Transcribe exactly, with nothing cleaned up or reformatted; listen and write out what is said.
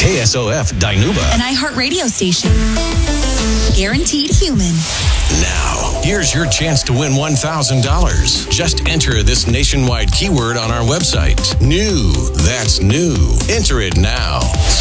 K S O F Dinuba. An iHeartRadio station. Guaranteed human. Now, here's your chance to win one thousand dollars. Just enter this nationwide keyword on our website. New. That's new. Enter it now.